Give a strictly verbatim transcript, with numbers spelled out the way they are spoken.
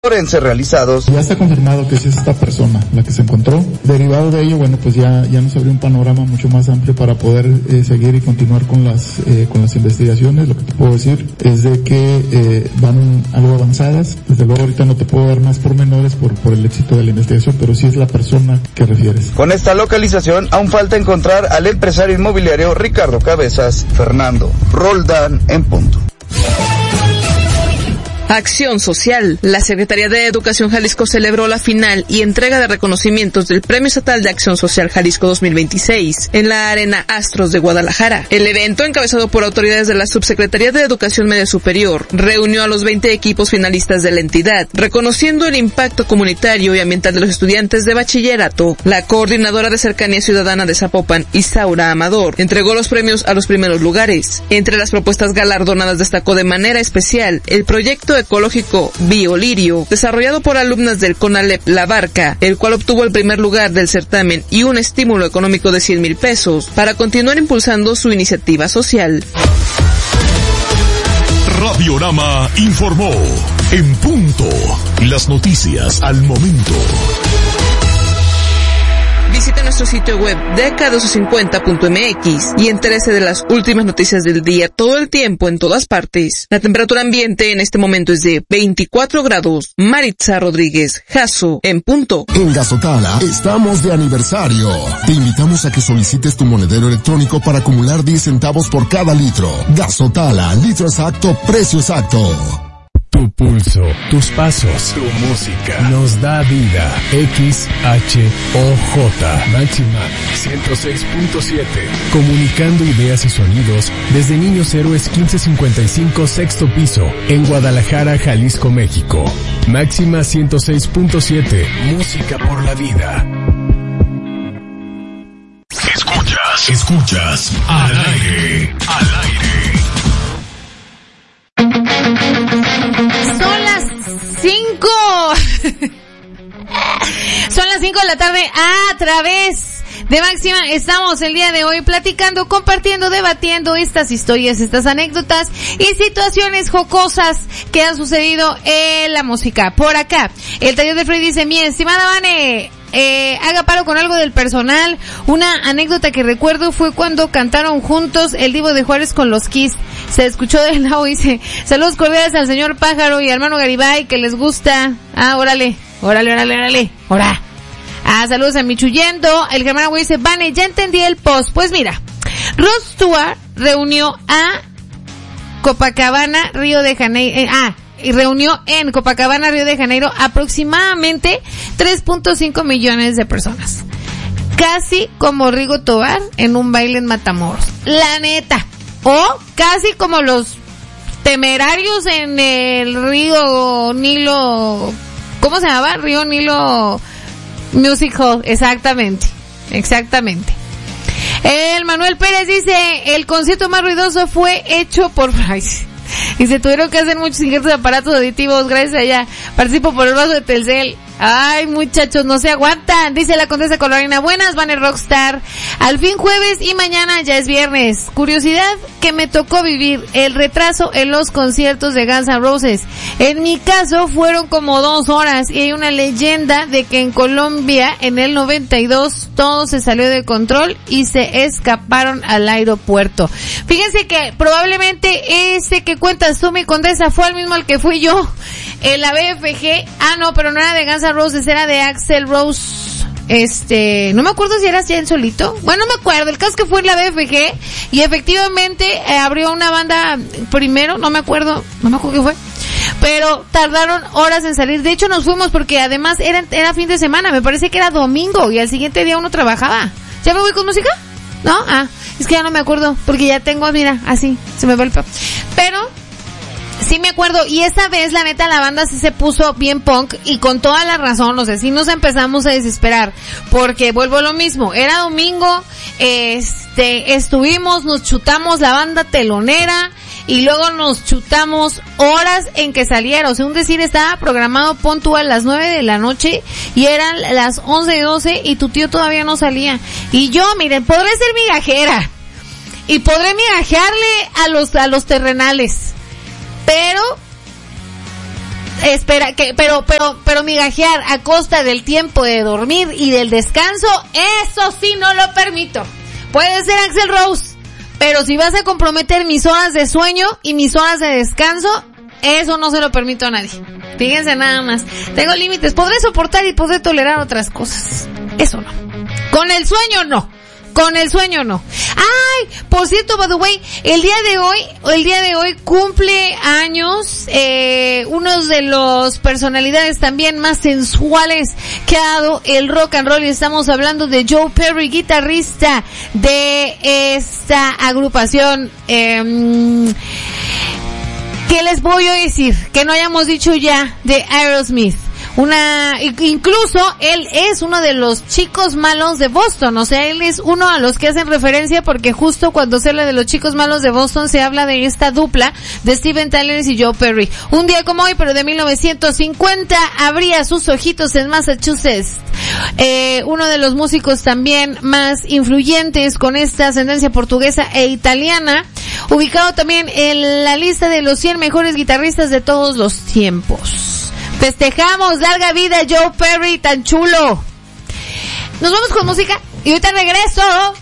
forenses realizados. Ya está confirmado que sí es esta persona la que se encontró. Derivado de ello, bueno, pues ya ya nos abrió un panorama mucho más amplio para poder eh, seguir y continuar con las eh, con las investigaciones. Lo que te puedo decir es de que eh, van algo avanzadas. Desde luego ahorita no te puedo dar más pormenores por por el éxito de la investigación, pero sí es la persona que refieres. Con esta localización aún falta encontrar al empresario inmobiliario Ricardo Cabezas. Fernando Roldán en punto. Acción Social. La Secretaría de Educación Jalisco celebró la final y entrega de reconocimientos del Premio Estatal de Acción Social Jalisco dos mil veintiséis en la Arena Astros de Guadalajara. El evento, encabezado por autoridades de la Subsecretaría de Educación Media Superior, reunió a los veinte equipos finalistas de la entidad, reconociendo el impacto comunitario y ambiental de los estudiantes de bachillerato. La coordinadora de Cercanía Ciudadana de Zapopan, Isaura Amador, entregó los premios a los primeros lugares. Entre las propuestas galardonadas destacó de manera especial el proyecto ecológico Biolirio, desarrollado por alumnas del CONALEP La Barca, el cual obtuvo el primer lugar del certamen y un estímulo económico de cien mil pesos para continuar impulsando su iniciativa social. Radiorama informó en punto las noticias al momento. Visite nuestro sitio web D K doscientos cincuenta punto M X y entérese de las últimas noticias del día todo el tiempo en todas partes. La temperatura ambiente en este momento es de veinticuatro grados. Maritza Rodríguez, Jaso, en punto. En Gazotala estamos de aniversario. Te invitamos a que solicites tu monedero electrónico para acumular diez centavos por cada litro. Gazotala, litro exacto, precio exacto. Tu pulso, tus pasos, tu música nos da vida. X H O J Máxima ciento seis punto siete. Comunicando ideas y sonidos desde Niños Héroes quince cincuenta y cinco sexto piso en Guadalajara, Jalisco, México. Máxima ciento seis punto siete. Música por la vida. Escuchas, escuchas al aire, al aire. Son las cinco. Son las cinco de la tarde a través de Máxima. Estamos el día de hoy platicando, compartiendo, debatiendo estas historias, estas anécdotas y situaciones jocosas que han sucedido en la música. Por acá, el taller de Freddy dice: mi estimada Vane, Eh, haga paro con algo del personal. Una anécdota que recuerdo fue cuando cantaron juntos el Divo de Juárez con los Kiss. Se escuchó del lado, dice: saludos cordiales al señor Pájaro y al hermano Garibay, que les gusta. Ah, órale, órale, órale, órale, órale. Ah, saludos a Michuyendo. El hermano güey dice: Vane, ya entendí el post. Pues mira, Rod Stewart reunió a Copacabana, Río de Janeiro, eh, ah, y reunió en Copacabana, Río de Janeiro, aproximadamente tres punto cinco millones de personas. Casi como Rigo Tobar en un baile en Matamoros. La neta. O casi como los Temerarios en el Río Nilo, ¿cómo se llamaba? Río Nilo Music Hall. Exactamente. Exactamente. El Manuel Pérez dice: el concierto más ruidoso fue hecho por... Ay, y se tuvieron que hacer muchos injertos de aparatos auditivos, gracias a ella. Participo por el vaso de Telcel. Ay, muchachos, no se aguantan. Dice la Condesa Colorina: buenas, Banner Rockstar. Al fin jueves y mañana ya es viernes. Curiosidad que me tocó vivir: el retraso en los conciertos de Guns N' Roses. En mi caso fueron como dos horas y hay una leyenda de que en Colombia en el noventa y dos todo se salió de control y se escaparon al aeropuerto. Fíjense que probablemente ese que cuentas tú, mi Condesa, fue el mismo al que fui yo en la B F G. Ah, no, pero no era de Guns N' Roses, era de Axl Rose. Este, no me acuerdo si era ya en solito. Bueno, no me acuerdo. El caso es que fue en la B F G y efectivamente eh, abrió una banda primero, no me acuerdo, no me acuerdo qué fue. Pero tardaron horas en salir. De hecho, nos fuimos porque además era, era fin de semana. Me parece que era domingo y al siguiente día uno trabajaba. ¿Ya me voy con música? ¿No? Ah, es que ya no me acuerdo porque ya tengo, mira, así, se me va el... Pero... sí me acuerdo, y esa vez la neta la banda sí se puso bien punk y con toda la razón, o sea, sí nos empezamos a desesperar, porque vuelvo a lo mismo, era domingo, este, estuvimos, nos chutamos la banda telonera y luego nos chutamos horas en que saliera, o sea, un decir, estaba programado pon tú a las nueve de la noche y eran las once y doce y tu tío todavía no salía, y yo, miren, podré ser migajera y podré migajearle a los, a los terrenales, pero espera, que, pero, pero, pero migajear a costa del tiempo de dormir y del descanso, eso sí no lo permito. Puede ser Axl Rose, pero si vas a comprometer mis horas de sueño y mis horas de descanso, eso no se lo permito a nadie. Fíjense nada más. Tengo límites. Podré soportar y podré tolerar otras cosas. Eso no. Con el sueño no. Con el sueño no. Ay, por cierto, by the way, el día de hoy, el día de hoy cumple años, eh, uno de los personalidades también más sensuales que ha dado el rock and roll, y estamos hablando de Joe Perry, guitarrista de esta agrupación, eh, ¿qué les voy a decir? Que no hayamos dicho ya de Aerosmith. Una, incluso él es uno de los chicos malos de Boston, o sea, él es uno a los que hacen referencia porque justo cuando se habla de los chicos malos de Boston se habla de esta dupla de Steven Tyler y Joe Perry. Un día como hoy, pero de mil novecientos cincuenta, abría sus ojitos en Massachusetts. Eh, uno de los músicos también más influyentes con esta ascendencia portuguesa e italiana, ubicado también en la lista de los cien mejores guitarristas de todos los tiempos. Festejamos, larga vida Joe Perry, tan chulo. Nos vamos con música y ahorita regreso